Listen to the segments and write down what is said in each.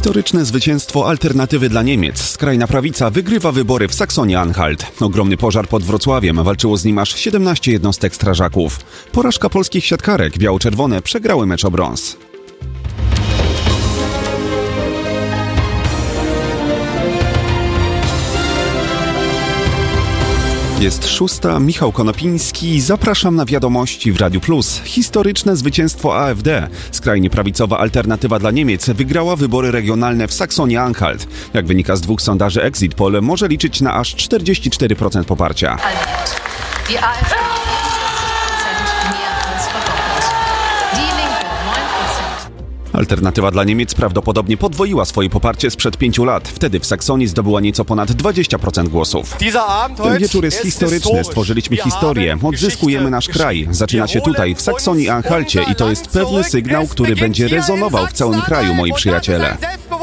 Historyczne zwycięstwo alternatywy dla Niemiec. Skrajna prawica wygrywa wybory w Saksonia-Anhalt. Ogromny pożar pod Wrocławiem. Walczyło z nim aż 17 jednostek strażaków. Porażka polskich siatkarek. Biało-czerwone przegrały mecz o brąz. Jest 6. Michał Konopiński. Zapraszam na wiadomości w Radiu Plus. Historyczne zwycięstwo AfD. Skrajnie prawicowa alternatywa dla Niemiec wygrała wybory regionalne w Saksonia-Anhalt. Jak wynika z 2 sondaży Exit Poll, może liczyć na aż 44% poparcia. Alternatywa dla Niemiec prawdopodobnie podwoiła swoje poparcie sprzed 5 lat. Wtedy w Saksonii zdobyła nieco ponad 20% głosów. Ten wieczór jest historyczny. Stworzyliśmy historię. Odzyskujemy nasz kraj. Zaczyna się tutaj, w Saksonii-Anhalcie i to jest pewny sygnał, który będzie rezonował w całym kraju, moi przyjaciele.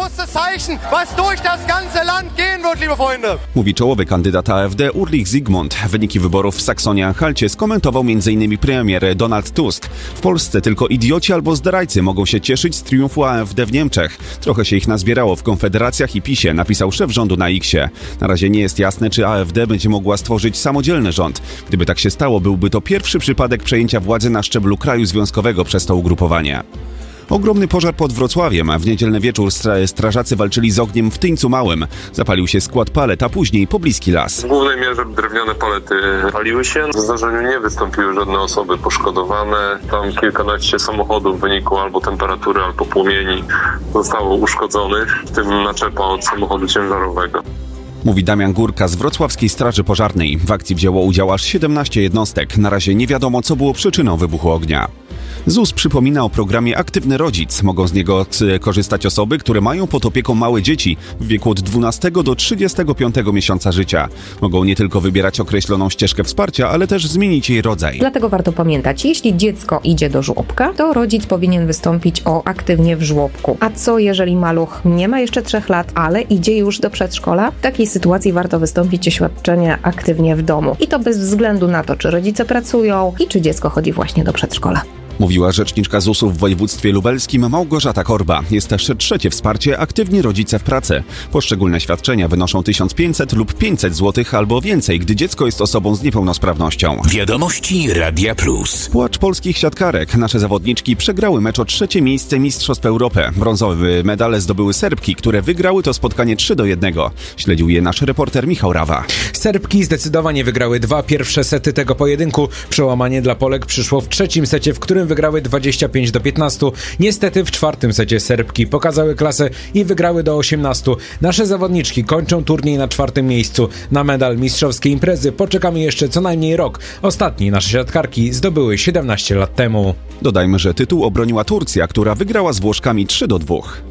Mówi czołowy kandydat AfD Ulrich Zygmunt. Wyniki wyborów w Saksonia-Anhalcie skomentował m.in. premier Donald Tusk. W Polsce tylko idioci albo zdrajcy mogą się cieszyć z triumfu AfD w Niemczech. Trochę się ich nazbierało w Konfederacjach i PiSie, napisał szef rządu na X-ie. Na razie nie jest jasne, czy AfD będzie mogła stworzyć samodzielny rząd. Gdyby tak się stało, byłby to pierwszy przypadek przejęcia władzy na szczeblu kraju związkowego przez to ugrupowanie. Ogromny pożar pod Wrocławiem, a w niedzielny wieczór strażacy walczyli z ogniem w Tyńcu Małym. Zapalił się skład palet, a później pobliski las. W głównej mierze drewniane palety paliły się. W zdarzeniu nie wystąpiły żadne osoby poszkodowane. Tam kilkanaście samochodów w wyniku albo temperatury, albo płomieni zostało uszkodzonych, w tym naczepa od samochodu ciężarowego. Mówi Damian Górka z Wrocławskiej Straży Pożarnej. W akcji wzięło udział aż 17 jednostek. Na razie nie wiadomo, co było przyczyną wybuchu ognia. ZUS przypomina o programie Aktywny Rodzic. Mogą z niego korzystać osoby, które mają pod opieką małe dzieci w wieku od 12 do 35 miesiąca życia. Mogą nie tylko wybierać określoną ścieżkę wsparcia, ale też zmienić jej rodzaj. Dlatego warto pamiętać, jeśli dziecko idzie do żłobka, to rodzic powinien wystąpić o aktywnie w żłobku. A co jeżeli maluch nie ma jeszcze 3 lat, ale idzie już do przedszkola? W takiej sytuacji warto wystąpić o świadczenie aktywnie w domu. I to bez względu na to, czy rodzice pracują i czy dziecko chodzi właśnie do przedszkola. Mówiła rzeczniczka ZUS-u w województwie lubelskim Małgorzata Korba. Jest też trzecie wsparcie Aktywni Rodzice w Pracy. Poszczególne świadczenia wynoszą 1500 lub 500 zł albo więcej, gdy dziecko jest osobą z niepełnosprawnością. Wiadomości Radia Plus. Płacz polskich siatkarek. Nasze zawodniczki przegrały mecz o 3. miejsce Mistrzostw Europy. Brązowe medale zdobyły Serbki, które wygrały to spotkanie 3-1. Śledził je nasz reporter Michał Rawa. Serbki zdecydowanie wygrały 2 pierwsze sety tego pojedynku. Przełamanie dla Polek przyszło w 3. secie, w którym wygrały 25-15. Niestety w 4. secie Serbki pokazały klasę i wygrały do 18. Nasze zawodniczki kończą turniej na 4. miejscu. Na medal mistrzowskiej imprezy poczekamy jeszcze co najmniej rok. Ostatni nasze siatkarki zdobyły 17 lat temu. Dodajmy, że tytuł obroniła Turcja, która wygrała z Włoszkami 3-2.